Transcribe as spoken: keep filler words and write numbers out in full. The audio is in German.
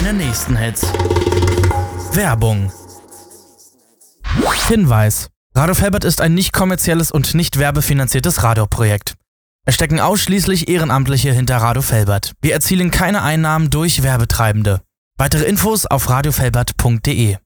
Deine nächsten Hits. Werbung. Hinweis: Radio Felbert ist ein nicht kommerzielles und nicht werbefinanziertes Radioprojekt. Es stecken ausschließlich Ehrenamtliche hinter Radio Felbert. Wir erzielen keine Einnahmen durch Werbetreibende. Weitere Infos auf radiofelbert punkt de.